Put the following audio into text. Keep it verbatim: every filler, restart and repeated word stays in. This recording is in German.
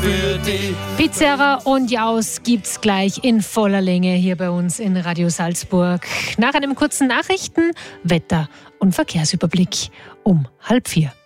für dich. Pizzeria und Jaus gibt's gleich in voller Länge hier bei uns in Radio Salzburg. Nach einem kurzen Nachrichten, Wetter- und Verkehrsüberblick um halb vier.